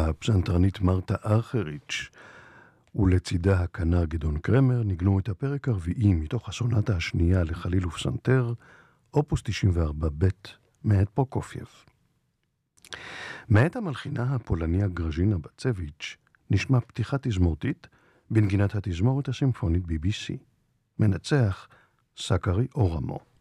הפסנתרנית מרתה ארכריץ' ולצידה הכנר גדעון קרמר ניגנו את הפרק הרביעי מתוך הסונטה השנייה לחליל ופסנתר, אופוס 94 ב' מאת פרוקופייב. מאת המלחינה הפולניה גרז'ינה בצביץ' נשמע פתיחה תזמורתית בנגינת התזמורת הסימפונית BBC. מנצח סקרי אורמו.